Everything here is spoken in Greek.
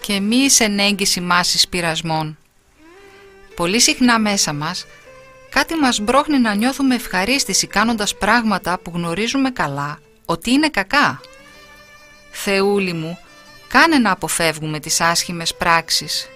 και μη εν έγκυση μάσης πειρασμών. Πολύ συχνά μέσα μας κάτι μας μπρώχνει να νιώθουμε ευχαρίστηση κάνοντας πράγματα που γνωρίζουμε καλά ότι είναι κακά. Θεούλη μου, κάνε να αποφεύγουμε τις άσχημες πράξεις.